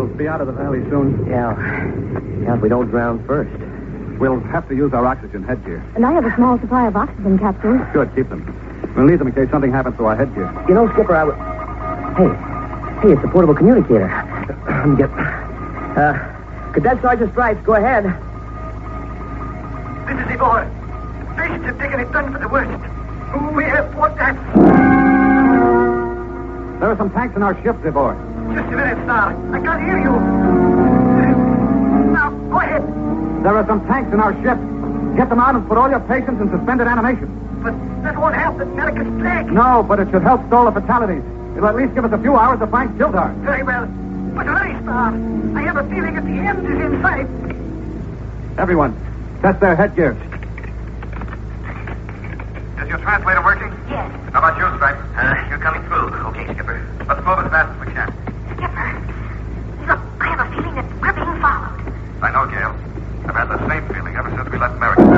We'll be out of the valley soon. Yeah, if we don't drown first. We'll have to use our oxygen headgear. And I have a small supply of oxygen capsules. Good, keep them. We'll need them in case something happens to our headgear. You know, Skipper, Hey, it's a portable communicator. Let me get... Cadet Sergeant Stripes, go ahead. This is Ivor. Beasts have taken it done for the worst. We have fought that. There are some tanks in our ship, Zibor. Just a minute, sir. I can't hear you. Now, go ahead. There are some tanks in our ship. Get them out and put all your patients in suspended animation. But that won't help the America's flag. No, but it should help stall the fatalities. It'll at least give us a few hours to find Kildar. Very well. But hurry, Star. I have a feeling that the end is in sight. Everyone, test their headgear. Is your translator working? Yes. How about you, Stripe? You're coming through. Okay, Skipper. Let's move as fast as we can. Skipper, look, I have a feeling that we're being followed. I know, Gail. I've had the same feeling ever since we left America.